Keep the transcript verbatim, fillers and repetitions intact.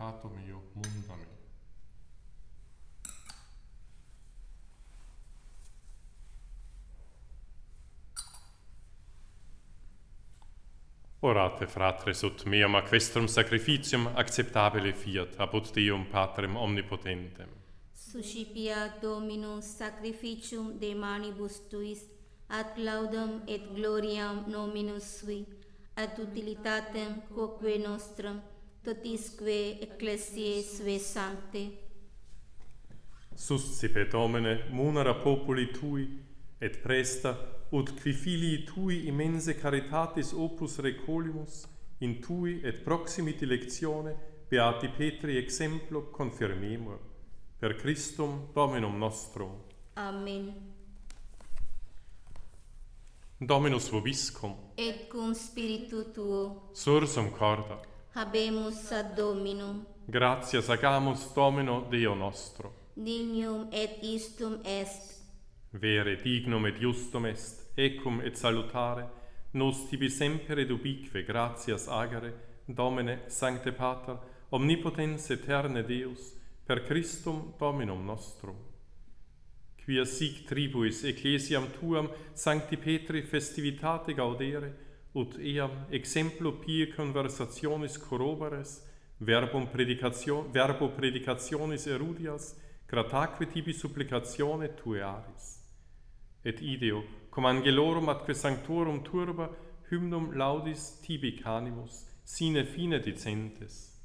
peccato mio, munda me. Orate, fratres, ut meum ac vestrum sacrificium acceptabile fiat, apud Deum Patrem omnipotentem. Suscipiat Dominus sacrificium de manibus tuis, ad laudem et gloriam nominus sui, ad utilitatem quoque nostrum, totisque ecclesiae sue sancte. Suscipe, Domine, munera populi Tui, et presta, ut qui filii Tui immense caritatis opus recolimus, in Tui et proximi dilectione, beati Petri exemplo confirmemur. Per Christum Dominum nostrum. Amen. Dominus vobiscum. Et cum spiritu tuo, Sursum corda. habemus ad Dominum. Gratias agamus Domino Deo nostro. Dignum et istum est. Vere dignum et justum est, ecum et salutare, nos tibi semper et ubique gratias agere, Domine, Sancte Pater, omnipotens aeterne Deus, per Christum Dominum nostrum. Quia sic tribuis ecclesiam tuam Sancti Petri festivitate gaudere, ut eam exemplo pie conversationis corrobores, verbum predicatio, verbo predicationis erudias, grataque tibi supplicatione tue aris. Et ideo, cum angelorum atque sanctorum turba, hymnum laudis tibi canimus, sine fine dicentes.